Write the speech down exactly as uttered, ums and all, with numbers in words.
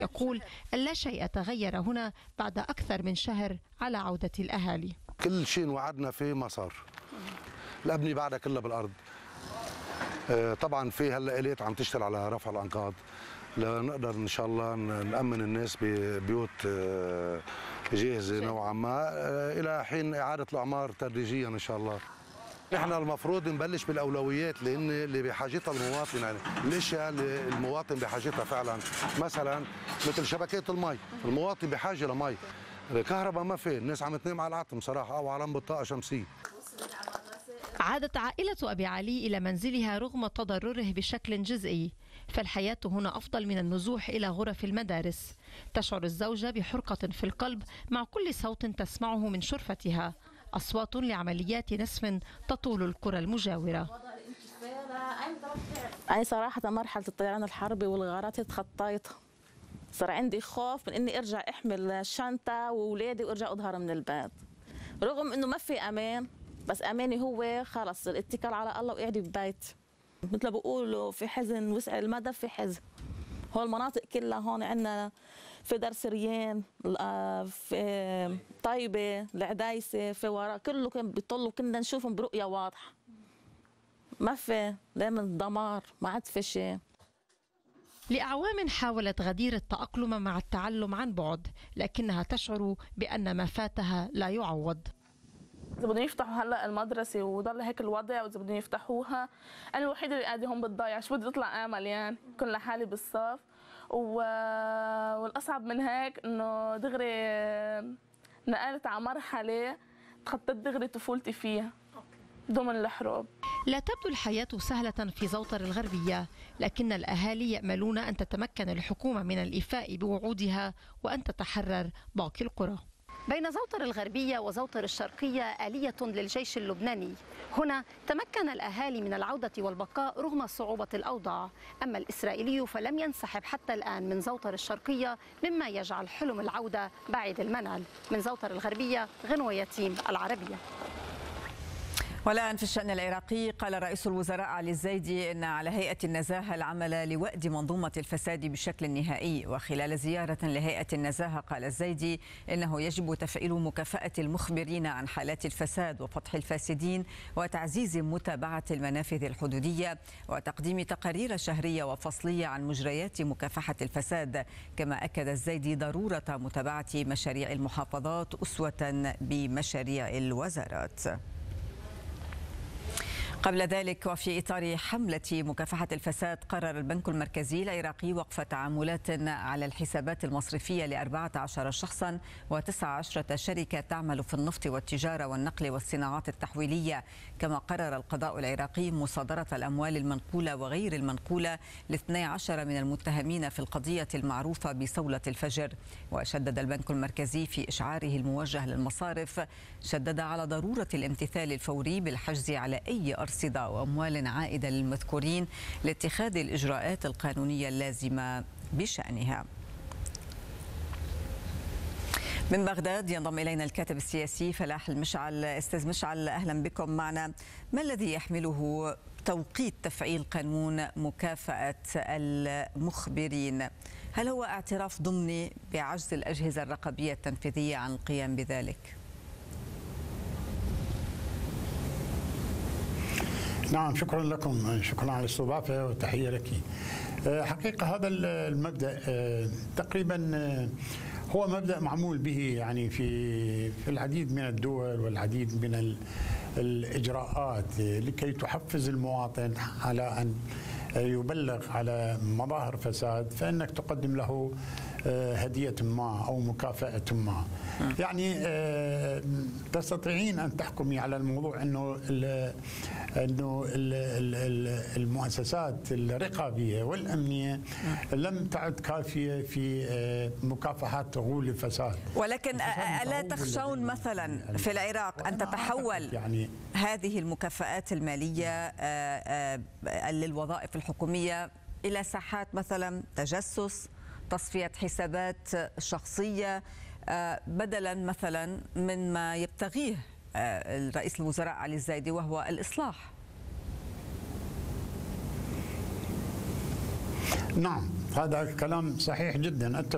يقول أن لا شيء تغير هنا بعد أكثر من شهر على عودة الأهالي. كل شيء وعدنا فيه ما صار. الأبنية بعدها كلها بالأرض. طبعا في هلا آلات عم تشتغل على رفع الأنقاض لنقدر إن شاء الله نأمن الناس ببيوت جاهزة نوعا ما إلى حين إعادة الأعمار تدريجيا إن شاء الله. نحن المفروض نبلش بالأولويات لأن اللي بحاجتها المواطن، يعني الأشياء اللي المواطن بحاجتها فعلا، مثلا مثل شبكات المي، المواطن بحاجة لمي، الكهرباء ما في، الناس عم تنام على العتم صراحة أو على بطاقة شمسية. عادت عائلة أبي علي إلى منزلها رغم تضرره بشكل جزئي، فالحياة هنا أفضل من النزوح إلى غرف المدارس. تشعر الزوجة بحرقة في القلب مع كل صوت تسمعه من شرفتها، أصوات لعمليات نسف تطول القرى المجاورة. أنا صراحة مرحلة الطيران الحربي والغارات تخطيتها، صار عندي خوف من إني أرجع أحمل الشنطة وأولادي وأرجع أظهر من البيت، رغم إنه ما في أمان، بس أماني هو خلص الاتكال على الله وقعدي ببيتي. مثل ما بقولوا في حزن وسع المدى في حزن. هون المناطق كلها هون عندنا في دار سريان، في طيبة، العدايسة، في وراء، كله كان بيطلوا كنا نشوفهم برؤية واضحة. ما في دائما الدمار، ما عاد في شيء. لأعوام حاولت غدير التأقلم مع التعلم عن بعد، لكنها تشعر بأن ما فاتها لا يعوض. إذا بدهم يفتحوا هلا المدرسة وضل هيك الوضع، وإذا بدهم يفتحوها أنا الوحيدة اللي قاعدة هون بتضيع، شو بدي أطلع آمل يعني، كن لحالي بالصف. و... والأصعب من هيك إنه دغري نقلت على مرحلة تخطيت دغري طفولتي فيها ضمن الحروب. لا تبدو الحياة سهلة في زوطر الغربية، لكن الأهالي يأملون أن تتمكن الحكومة من الإيفاء بوعودها وأن تتحرر باقي القرى. بين زوطر الغربية وزوطر الشرقية آلية للجيش اللبناني. هنا تمكن الأهالي من العودة والبقاء رغم صعوبة الأوضاع، أما الإسرائيلي فلم ينسحب حتى الآن من زوطر الشرقية، مما يجعل حلم العودة بعيد المنال. من زوطر الغربية، غنوة يتيم، العربية. والآن في الشأن العراقي، قال رئيس الوزراء علي الزيدي إن على هيئة النزاهة العمل لوأد منظومة الفساد بشكل نهائي. وخلال زيارة لهيئة النزاهة قال الزيدي إنه يجب تفعيل مكافأة المخبرين عن حالات الفساد وفتح الفاسدين وتعزيز متابعة المنافذ الحدودية وتقديم تقارير شهرية وفصلية عن مجريات مكافحة الفساد. كما أكد الزيدي ضرورة متابعة مشاريع المحافظات أسوة بمشاريع الوزارات. قبل ذلك وفي إطار حملة مكافحة الفساد، قرر البنك المركزي العراقي وقف تعاملات على الحسابات المصرفية لأربعة عشر شخصا وتسعة عشر شركة تعمل في النفط والتجارة والنقل والصناعات التحويلية. كما قرر القضاء العراقي مصادرة الأموال المنقولة وغير المنقولة لاثني عشر من المتهمين في القضية المعروفة بصولة الفجر. وشدد البنك المركزي في إشعاره الموجه للمصارف، شدد على ضرورة الامتثال الفوري بالحجز على أي أرصدة وأموال عائدة للمذكورين لاتخاذ الإجراءات القانونية اللازمة بشأنها. من بغداد ينضم إلينا الكاتب السياسي فلاح المشعل. أستاذ مشعل، أهلا بكم معنا. ما الذي يحمله توقيت تفعيل قانون مكافأة المخبرين؟ هل هو اعتراف ضمني بعجز الأجهزة الرقابية التنفيذية عن القيام بذلك؟ نعم، شكرا لكم، شكرا على الاستضافة وتحية لك. حقيقة هذا المبدأ تقريبا هو مبدأ معمول به يعني في في العديد من الدول والعديد من الإجراءات لكي تحفز المواطن على أن يبلغ على مظاهر فساد، فإنك تقدم له هدية ما أو مكافأة ما. يعني تستطيعين أن تحكمي على الموضوع أنه أنه المؤسسات الرقابية والأمنية لم تعد كافية في مكافحة غول الفساد. ولكن ألا تخشون مثلا في العراق أن تتحول يعني هذه المكافآت المالية للوظائف الحكومية إلى ساحات مثلا تجسس، تصفية حسابات شخصية، بدلا مثلا من ما يبتغيه رئيس الوزراء علي الزيدي وهو الإصلاح؟ نعم، هذا كلام صحيح جدا.